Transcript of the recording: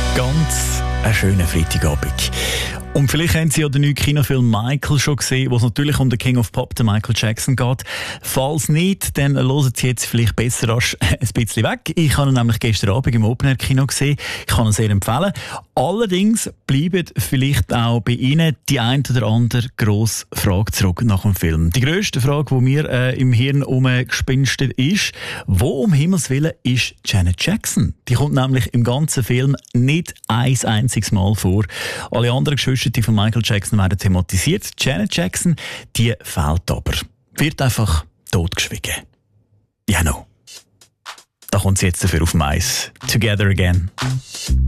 Ganz einen schönen Freitagabend. Und vielleicht haben Sie ja den neuen Kinofilm Michael schon gesehen, wo es natürlich um den King of Pop, den Michael Jackson, geht. Falls nicht, dann hören Sie jetzt vielleicht besser rasch ein bisschen weg. Ich habe ihn nämlich gestern Abend im Open-Air-Kino gesehen. Ich kann ihn sehr empfehlen. Allerdings bleiben vielleicht auch bei Ihnen die ein oder andere grosse Frage zurück nach dem Film. Die grösste Frage, die mir im Hirn umgespinstet ist, wo um Himmels Willen ist Janet Jackson? Die kommt nämlich im ganzen Film nicht ein einziges Mal vor. Alle anderen Geschwister von Michael Jackson werden thematisiert. Janet Jackson, die fehlt aber. Wird einfach totgeschwiegen. Ja, no. Da kommt sie jetzt dafür auf Mais. Together Again.